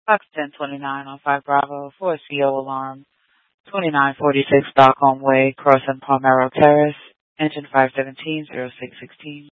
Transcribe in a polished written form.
Fox 1029 on 5 Bravo for a CO alarm. 2946 Stockholm Way, Crossing Palmero Terrace, engine 517-0616.